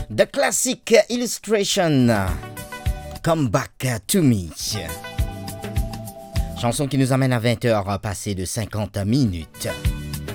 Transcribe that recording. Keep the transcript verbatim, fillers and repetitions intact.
The Classic Illustration, Come Back to Me. Chanson qui nous amène à vingt heures passées de cinquante minutes.